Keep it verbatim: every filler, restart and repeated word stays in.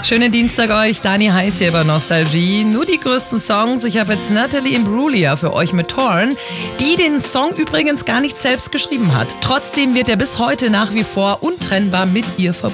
Schönen Dienstag euch, Dani Heiß hier bei Nostalgie. Nur die größten Songs. Ich habe jetzt Natalie Imbruglia für euch mit Torn, die den Song übrigens gar nicht selbst geschrieben hat. Trotzdem wird er bis heute nach wie vor untrennbar mit ihr verbunden.